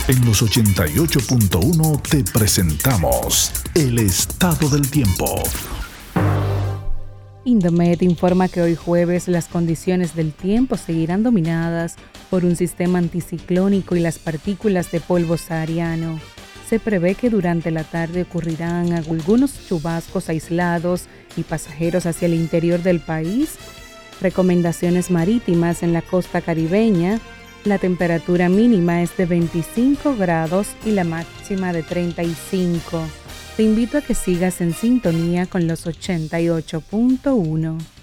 En los 88.1 te presentamos el estado del tiempo. Indomet informa que hoy jueves las condiciones del tiempo seguirán dominadas por un sistema anticiclónico y las partículas de polvo sahariano. Se prevé que durante la tarde ocurrirán algunos chubascos aislados y pasajeros hacia el interior del país. Recomendaciones marítimas en la costa caribeña. La temperatura mínima es de 25 grados y la máxima de 35. Te invito a que sigas en sintonía con los 88.1.